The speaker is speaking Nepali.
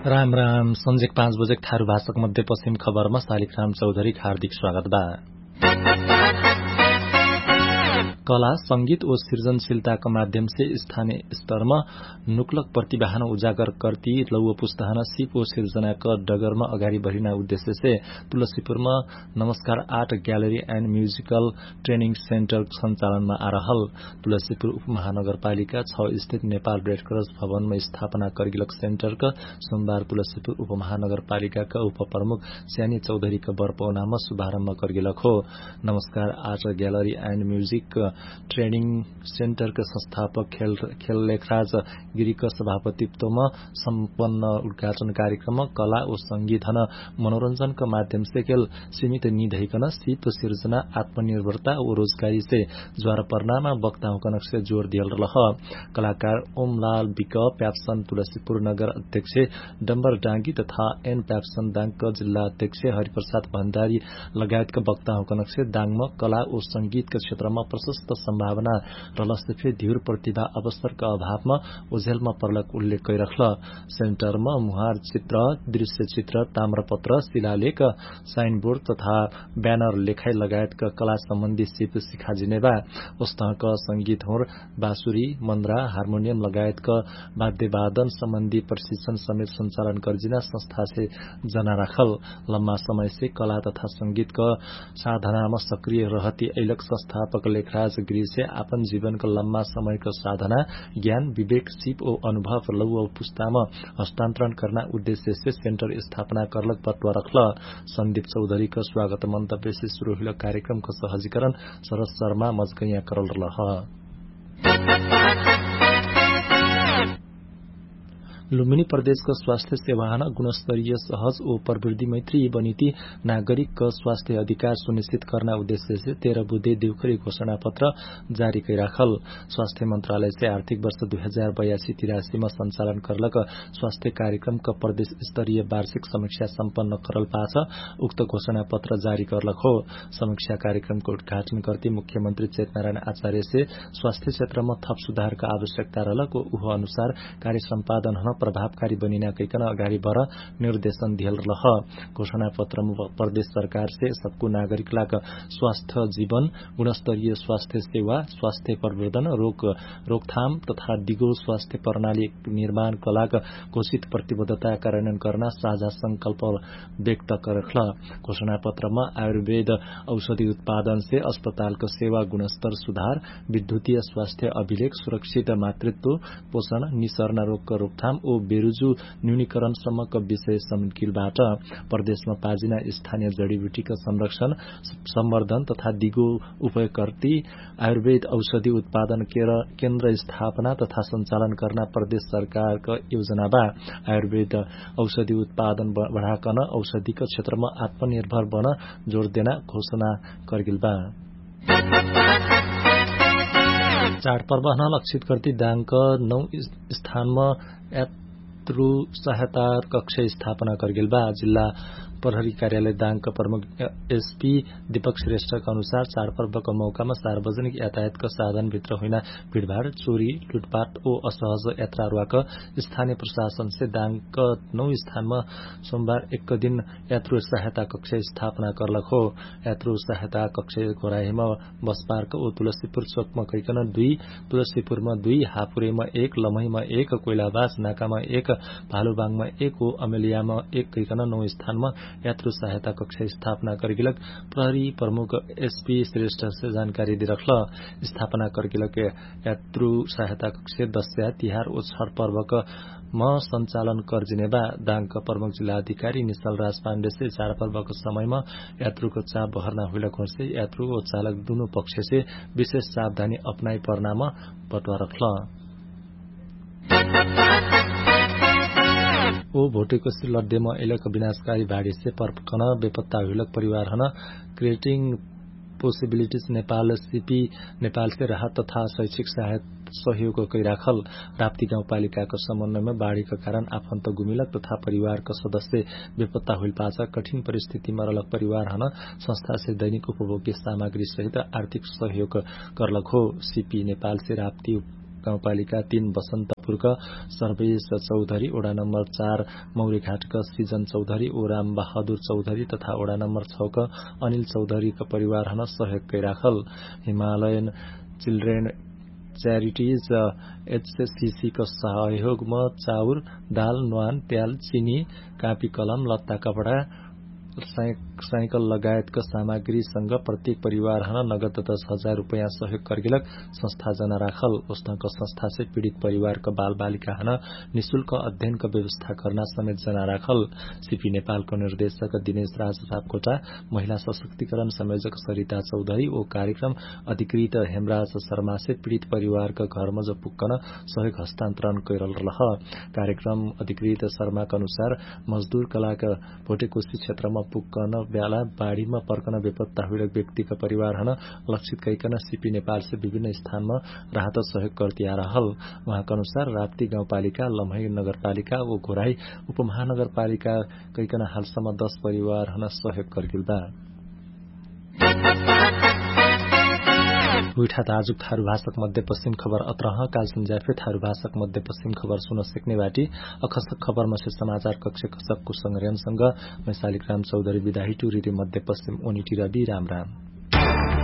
राम राम संजेक 5 बजे थारू भाषक मध्यपश्चिम खबरमा शालिग्राम चौधरी हार्दिक स्वागत बा। कला संगीत और सृजनशीलताका माध्यम से स्थानीय स्तरमा नुक्लक प्रतिभाहन उजागर करती लौह पुस्ताहन सिप और सिर्जनाका डगरमा अगाडि बढ़िना उद्देश्य से तुलसीपुरमा नमस्कार art gallery and musical training centre सञ्चालनमा आ रहल। तुलसीपुर उपमहानगरपालिका 6 स्थित नेपाल रेडक्रस भवनमा स्थापना करगिलक सेन्टरका सोमबार तुलसीपुर उपमहानगरपालिकाका उपप्रमुख स्यानी चौधरीका बरपौनामा शुभारम्भ करगिलक हो। नमस्कार art gallery and music training सेन्टरका संस्थापक खेल लेखराज गिरीका सभापतित्वमा सम्पन्न उद्घाटन कार्यक्रम कला और संगीत हन मनोरंजनका माध्यम से खेल सीमित निधैकन सिप सिर्जना आत्मनिर्भरता और रोजगारी से ज्वार पर्नामा वक्ता हुकन से जोड़ दियल रह। कलाकार ओमलाल विक प्याप्सन तुलसीपुर नगर अध्यक्ष डम्बर डांगी तथा एन प्याप्सन दाङका जिल्ला अध्यक्ष हरिप्रसाद भण्डारी लगायतका वक्ता हुकन से दाङमा कला और संगीतका क्षेत्रमा प्रशस्त सम्भावना रलसफे धिउर प्रतिभा अवसरका अभावमा ओझेलमा पर्लक उल्लेख गरिरख्ल। सेन्टरमा मुहार चित्र, दृश्य चित्र, ताम्रपत्र, शिलालेख, साइनबोर्ड तथा ब्यानर लेखाई लगायतका कला सम्बन्धी सिप सिखाजिनेबा। उस्तहका संगीत होर बाँसुरी, मन्द्रा, हार्मोनियम लगायतका वाद्यवादन सम्बन्धी प्रशिक्षण समेत सञ्चालन गर्जिना संस्था से जना राखल। लम्बा समय से कला तथा संगीतका साधनामा सक्रिय रहती ऐलक संस्थापक लेखराज गिरी से आपन जीवनको लम्बा समयको साधना ज्ञान विवेक सिप और अनुभव लौह पुस्तामा हस्तान्तरण करना उद्देश्य से सेन्टर स्थापना करलक बटुवा रखल। सन्दीप चौधरीको स्वागत मन्तव्य से शुरू हुल कार्यक्रमको सहजीकरण शरद शर्मा मजगैया करल रह। लुम्बिनी प्रदेशका स्वास्थ्य सेवाहन गुणस्तरीय सहज और प्रवृत्ति मैत्री बनीति नागरिक स्वास्थ्य अधिकार सुनिश्चित करना उद्देश्य से 13 बुधे देवखरी घोषणा पत्र जारी राखल। स्वास्थ्य मंत्रालय से आर्थिक वर्ष 2082-83 में संचालन करलक स्वास्थ्य कार्यक्रम का प्रदेश स्तरीय वार्षिक समीक्षा सम्पन्न करल पाछ उक्त घोषणा पत्र जारी करलक हो। समीक्षा कार्यक्रम को उद्घाटन करती मुख्यमंत्री चेतनारायण आचार्य से स्वास्थ्य क्षेत्र में थप सुधार का आवश्यकता रहलक उह अनुसार कार्य सम्पादन प्रभावकारी बनिना कैकन अगाडि बढ़ निर्देशन दियल रह। घोषणा पत्र में प्रदेश सरकार से सबको नागरिकलाक स्वास्थ्य जीवन गुणस्तरीय स्वास्थ्य सेवा स्वास्थ्य प्रवर्धन रोकथाम तथा दिगो स्वास्थ्य प्रणाली निर्माण कलाक घोषित प्रतिबद्धता कार्यान्वयन करना साझा संकल्प व्यक्त करल। घोषणा पत्र में आयुर्वेद औषधि उत्पादन से अस्पताल सेवा गुणस्तर सुधार विद्युतीय स्वास्थ्य अभिलेख सुरक्षित मातृत्व पोषण निसर्ना रोग रोकथाम ओ बेरुजु न्यूनीकरण सम्मका विषय समेकिलबाट प्रदेशमा पाजिना स्थानीय जड़ीबुटीका संरक्षण सम्वर्धन तथा दिगो उपयोगकर्ती आयुर्वेद औषधि उत्पादन केन्द्र स्थापना तथा संचालन करना प्रदेश सरकारका योजना बा। आयुर्वेद औषधि उत्पादन बढ़ाकन औषधिका क्षेत्रमा आत्मनिर्भर बन जोड़ देना घोषणा करगिल बा। चाडपर्व लक्षित करती दाङका 9 स्थानमा यात्रु सहायता कक्ष स्थापना करगिल बा। जिल्ला प्रहरी कार्यालय दाङका प्रमुख एसपी दीपक श्रेष्ठका अनुसार चाडपर्वको मौकामा सार्वजनिक यातायातका साधनभित्र होइन भीड़भाड़ चोरी लुटपाट ओ असहज यात्रारूका स्थानीय प्रशासन से दाङका 9 स्थानमा सोमबार एक दिन यात्रु सहायता कक्ष स्थापना करलक हो। यात्रु सहायता कक्ष घोराहीमा बस पार्क ओ तुलसीपुर चोकमा कैकन 2 तुलसीपुरमा 2 हापुरेमा 1 लमहीमा 1 कोइलाबास नाकामा 1 भालुबाङमा 1 ओ अमेलियामा 1 कैकन 9 स्थानमा यात्रु सहायता कक्ष स्थापना करगिलक प्रहरी प्रमुख एसपी श्रेष्ठ से जानकारी दिरखल। स्थापना करगिलक यात्रु सहायता कक्ष दशहरा तिहार ओ छठ पर्वक म संचालन कर्जिनेबा। दाङका प्रमुख जिल्ला अधिकारी निश्चल राज पाण्डे से चाड पर्वको समयमा यात्रुको चाप बहरना हुइलक से यात्रु ओ चालक दुनु पक्ष से विशेष सावधानी अपनाई पर्नामा बटुवा रखल। ओ भोटेको लड्डेमा एलक विनाशकारी बाढ़ी से परकन बेपत्ता हुइलक परिवार हन creating possibilities Nepal CP Nepal से राहत तथा शैक्षिक सहयोग कैराखल। राप्ती गाउँपालिकाको समन्वयमा बाढ़ीका कारण आफन्त गुमिलक तथा परिवारका सदस्य बेपत्ता हुइल पाछ कठिन परिस्थितिमा रहलक परिवार हन संस्था से दैनिक उपभोग्य सामग्री सहित आर्थिक सहयोग करलक हो। सीपी नेपाल से राप्ती गाउँपालिका 3 बसन्तपुरका सर्वेश चौधरी, वडा नम्बर 4 मौरीघाटका सृजन चौधरी, ओराम बहादुर चौधरी तथा वडा नम्बर 6 का अनिल चौधरीका परिवार हन सहयोग कैराखल। हिमालयन चिल्ड्रेन च्यारिटिज HCC को सहयोगमा चाउर, दाल, न्वान, तेल, चिनी, कापी कलम, लत्ता कपडा, साइकल लगायतका सामग्रीसँग प्रत्येक परिवार हन नगद 10,000 रुपैयाँ सहयोग करगिलक संस्था जना राखल। उस्तंक संस्था से पीड़ित परिवारका बाल बालिका हन निशुल्क अध्ययनका व्यवस्था करना समेत जना राखल। सीपी नेपालको निर्देशक दिनेश राज सापकोटा, महिला सशक्तिकरण संयोजक सरिता चौधरी ओ कार्यक्रम अधिकृत हेमराज शर्मा से पीड़ित परिवारका घरमा जो पुग्कन सहयोग हस्तान्तरण कैरल रह। कार्यक्रम अधिकृत शर्माका अनुसार मजदूर कलाका भोटेकोशी क्षेत्रमा पुग्कन बेला बाढ़ीमा पर्कन बेपत्ता हुइरहेको व्यक्तिका परिवार हन लक्षित कैकन सीपी नेपाल से विभिन्न स्थानमा राहत सहयोग गर्दै आ रहल। उहाँका अनुसार राप्ती गाउँपालिका, लम्हे नगरपालिका ओ घोराई उपमहानगरपालिका कैकन हालसम्म 10 परिवार हन सहयोग गर्गिल बा। उठा ताजुक थारू भाषक मध्यपश्चिम खबर अत्रह काल संज्याफे थारू भाषक मध्यपश्चिम खबर सुन सिक्ने बाटी अखसक खबर मसे समाचार कक्ष खसक कुसंग रेनसँग मैसालिक राम चौधरी विदाही टुरी मध्यपश्चिम ओनिटी रवि राम।